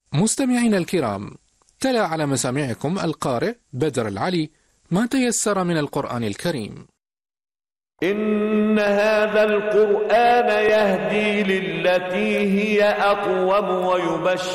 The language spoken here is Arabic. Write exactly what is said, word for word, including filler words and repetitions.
مستمعينا الكرام، تلا على مسامعكم القارئ بدر العلي ما تيسر من القرآن الكريم. إن هذا القرآن يهدي للتي هي أقوم ويبشر